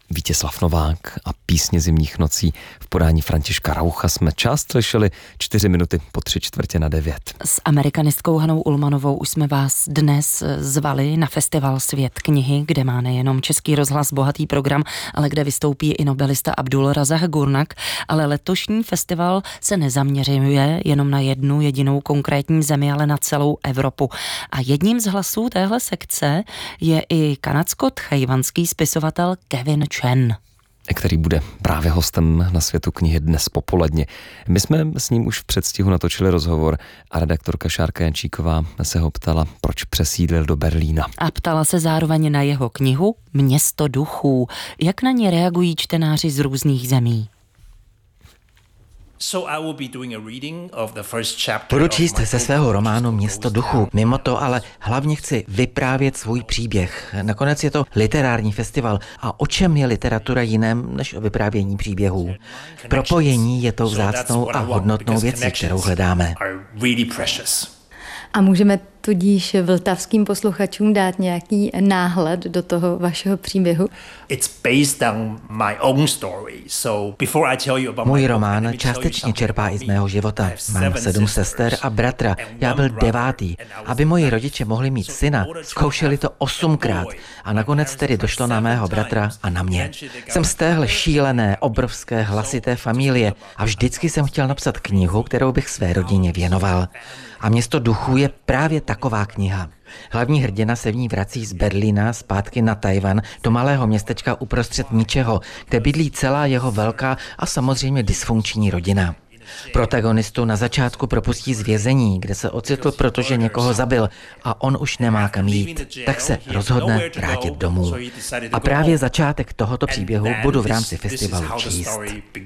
Vítězslav Novák a Písně zimních nocí v podání Františka Raucha jsme část slyšeli 4 minuty po 8:45. S amerikanistkou Hanou Ulmanovou už jsme vás dnes zvali na festival Svět knihy, kde má nejenom Český rozhlas bohatý program, ale kde vystoupí i nobelista Abdul Razak Gurnak, ale letošní festival se nezaměřuje jenom na jednu jedinou konkrétní zemi, ale na celou Evropu. A jedním z hlasů téhle sekce je i kanadsko-tchajwanský spisovatel Kevin Chen, který bude právě hostem na Světu knihy dnes popoledně. My jsme s ním už v předstihu natočili rozhovor a redaktorka Šárka Jančíková se ho ptala, proč přesídlil do Berlína. A ptala se zároveň na jeho knihu Město duchů. Jak na ně reagují čtenáři z různých zemí? Budu číst ze svého románu Město duchů. Mimo to ale hlavně chci vyprávět svůj příběh. Nakonec je to literární festival. A o čem je literatura jiném než o vyprávění příběhů? Propojení je tou vzácnou a hodnotnou věcí, kterou hledáme. A můžeme tudíž vltavským posluchačům dát nějaký náhled do toho vašeho příběhu? Můj román částečně čerpá i z mého života. Mám 7 sester a bratra. Já byl 9. Aby moji rodiče mohli mít syna, zkoušeli to 8krát a nakonec tedy došlo na mého bratra a na mě. Jsem z téhle šílené, obrovské, hlasité familie a vždycky jsem chtěl napsat knihu, kterou bych své rodině věnoval. A Město duchů je právě taková kniha. Hlavní hrdina se v ní vrací z Berlína zpátky na Tchajwan do malého městečka uprostřed ničeho, kde bydlí celá jeho velká a samozřejmě dysfunkční rodina. Protagonistu na začátku propustí z vězení, kde se ocitl, protože někoho zabil a on už nemá kam jít, tak se rozhodne vrátit domů. A právě začátek tohoto příběhu budu v rámci festivalu číst.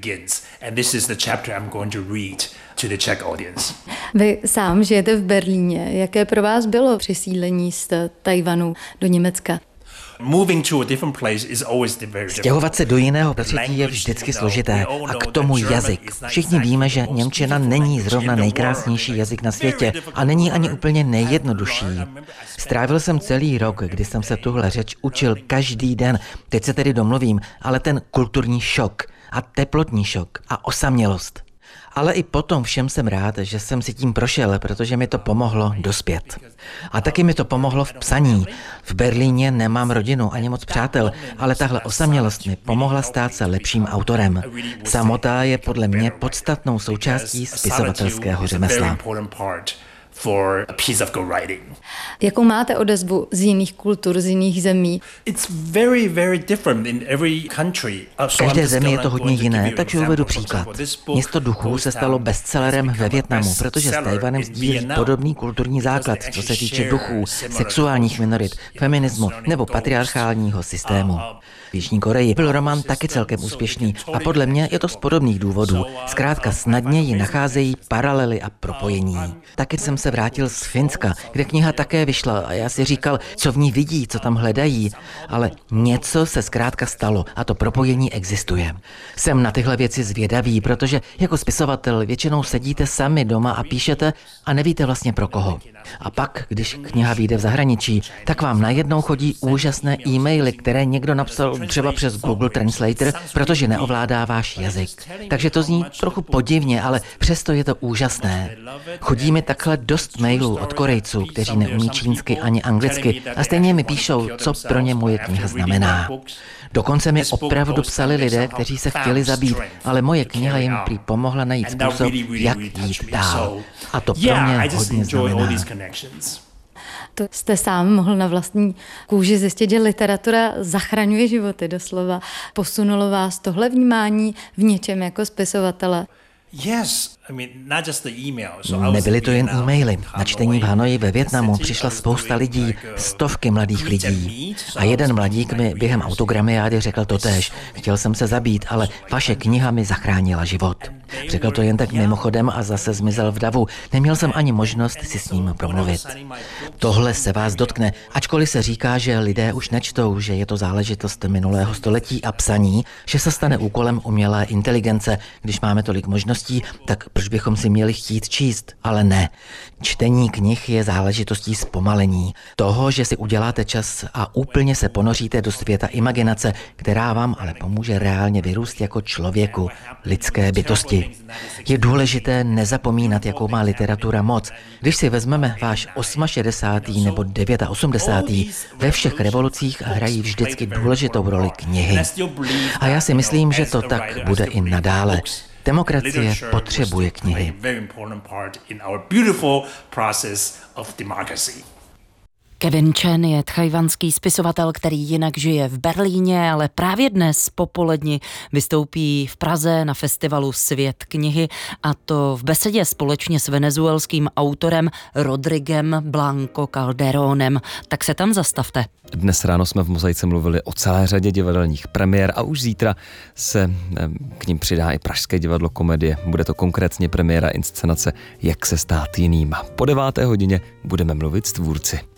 Vy sám žijete v Berlíně. Jaké pro vás bylo přesídlení z Tchajwanu do Německa? Stěhovat se do jiného prostředí je vždycky složité a k tomu jazyk. Všichni víme, že němčina není zrovna nejkrásnější jazyk na světě a není ani úplně nejjednodušší. Strávil jsem celý rok, kdy jsem se tuhle řeč učil každý den. Teď se tedy domluvím, ale ten kulturní šok a teplotní šok a osamělost. Ale i potom všem jsem rád, že jsem si tím prošel, protože mi to pomohlo dospět. A taky mi to pomohlo v psaní. V Berlíně nemám rodinu ani moc přátel, ale tahle osamělost mi pomohla stát se lepším autorem. Samota je podle mě podstatnou součástí spisovatelského řemesla. Jakou máte odezvu z jiných kultur, z jiných zemí? V každé zemi je to hodně jiné, takže uvedu příklad. Město duchů se stalo bestsellerem ve Vietnamu, protože s Tchajwanem sdílí podobný kulturní základ, co se týče duchů, sexuálních minorit, feminismu nebo patriarchálního systému. V Jižní Koreji byl román taky celkem úspěšný a podle mě je to z podobných důvodů. Zkrátka snadněji nacházejí paralely a propojení. Taky jsem se vrátil z Finska, kde kniha také vyšla a já si říkal, co v ní vidí, co tam hledají. Ale něco se zkrátka stalo a to propojení existuje. Jsem na tyhle věci zvědavý, protože jako spisovatel většinou sedíte sami doma a píšete a nevíte vlastně pro koho. A pak, když kniha vyjde v zahraničí, tak vám najednou chodí úžasné e-maily, které někdo napsal třeba přes Google Translator, protože neovládá váš jazyk. Takže to zní trochu podivně, ale přesto je to úžasné. Chodí mi takhle dost mailů od Korejců, kteří neumí čínsky ani anglicky a stejně mi píšou, co pro ně moje kniha znamená. Dokonce mi opravdu psali lidé, kteří se chtěli zabít, ale moje kniha jim prý pomohla najít způsob, jak jít dál. A to pro mě hodně znamená. To jste sám mohl na vlastní kůži zjistit, že literatura zachraňuje životy doslova. Posunulo vás tohle vnímání v něčem jako spisovatele? Nebyly to jen e-maily. Na čtení v Hanoji ve Vietnamu přišla spousta lidí, stovky mladých lidí. A jeden mladík mi během autogramiády řekl totéž. Chtěl jsem se zabít, ale vaše kniha mi zachránila život. Řekl to jen tak mimochodem a zase zmizel v davu. Neměl jsem ani možnost si s ním promluvit. Tohle se vás dotkne, ačkoliv se říká, že lidé už nečtou, že je to záležitost minulého století a psaní, že se stane úkolem umělé inteligence. Když máme tolik možností, tak proč bychom si měli chtít číst, ale ne. Čtení knih je záležitostí zpomalení. Toho, že si uděláte čas a úplně se ponoříte do světa imaginace, která vám ale pomůže reálně vyrůst jako člověku, lidské bytosti. Je důležité nezapomínat, jakou má literatura moc. Když si vezmeme váš 68. nebo 89. ve všech revolucích hrají vždycky důležitou roli knihy. A já si myslím, že to tak bude i nadále. Demokracie potřebuje knihy. Kevin Chen je tchajwanský spisovatel, který jinak žije v Berlíně, ale právě dnes popoledni vystoupí v Praze na festivalu Svět knihy, a to v besedě společně s venezuelským autorem Rodriguem Blanco Calderonem. Tak se tam zastavte. Dnes ráno jsme v Mozaice mluvili o celé řadě divadelních premiér a už zítra se k nim přidá i Pražské divadlo Komedie. Bude to konkrétně premiéra inscenace Jak se stát jiným. Po 9. hodině budeme mluvit s tvůrci.